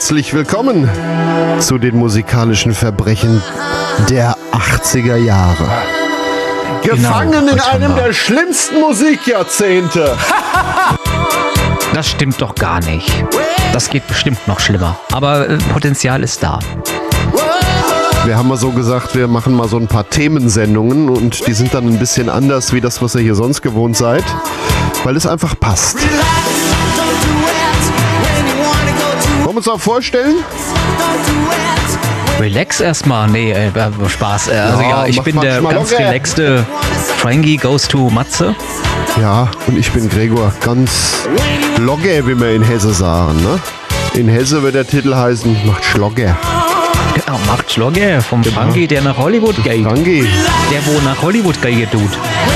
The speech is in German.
herzlich willkommen zu den musikalischen Verbrechen der 80er Jahre. Gefangen in einem der schlimmsten Musikjahrzehnte. Das stimmt doch gar nicht. Das geht bestimmt noch schlimmer. Aber Potenzial ist da. Wir haben mal so gesagt, wir machen mal so ein paar Themensendungen und die sind dann ein bisschen anders wie das, was ihr hier sonst gewohnt seid, weil es einfach passt. Wollen wir uns auch vorstellen? Relax erstmal. Nee, Spaß. Also ja, ich bin der ganz locker. relaxte Frankie Goes to Matze. Ja, und ich bin Gregor, ganz logger, wie wir in Hesse sagen. Ne? In Hesse wird der Titel heißen, macht Schlogger. Genau, macht Schlogger vom Frankie, der nach Hollywood geht. Frankie. Der, wo nach Hollywood geht, tut.